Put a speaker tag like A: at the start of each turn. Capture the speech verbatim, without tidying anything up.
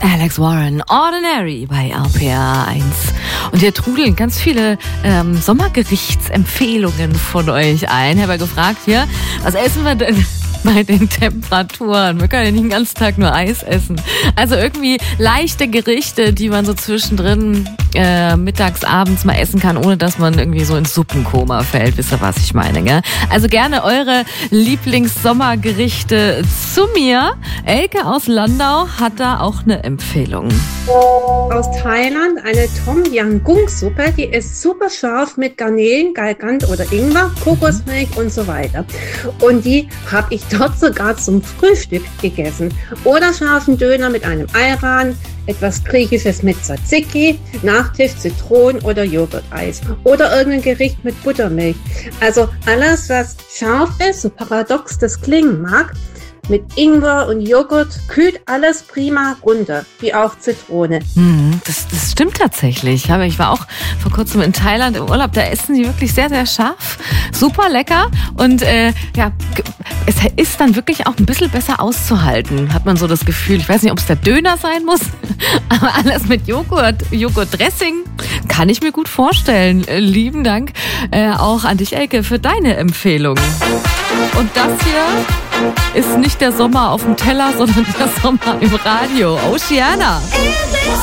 A: Alex Warren, Ordinary bei R P R eins. Und hier trudeln ganz viele ähm, Sommergerichtsempfehlungen von euch ein. Ich habe ja gefragt hier, was essen wir denn bei den Temperaturen? Wir können ja nicht den ganzen Tag nur Eis essen. Also irgendwie leichte Gerichte, die man so zwischendrin äh, mittags, abends mal essen kann, ohne dass man irgendwie so ins Suppenkoma fällt. Wisst ihr, was ich meine, gell? Also gerne eure Lieblings-Sommergerichte zu mir. Elke aus Landau hat da auch eine Empfehlung.
B: Aus Thailand eine Tom Yam Goong Suppe, die ist super scharf mit Garnelen, Galgant oder Ingwer, Kokosmilch und so weiter. Und die habe ich dort sogar zum Frühstück gegessen. Oder scharfen Döner mit einem Ayran, etwas Griechisches mit Tzatziki, Nachtisch Zitronen- oder Joghurteis. Oder irgendein Gericht mit Buttermilch. Also alles, was scharf ist, so paradox das klingen mag, mit Ingwer und Joghurt kühlt alles prima runter, wie auch Zitrone.
A: Hm, das, das stimmt tatsächlich. Aber ich war auch vor kurzem in Thailand im Urlaub. Da essen die wirklich sehr, sehr scharf. Super lecker. Und äh, ja, es ist dann wirklich auch ein bisschen besser auszuhalten, hat man so das Gefühl. Ich weiß nicht, ob es der Döner sein muss, aber alles mit Joghurt, Joghurt-Dressing kann ich mir gut vorstellen. Äh, lieben Dank äh, auch an dich, Elke, für deine Empfehlung. Und das hier ist nicht der Sommer auf dem Teller, sondern der Sommer im Radio. Oceana.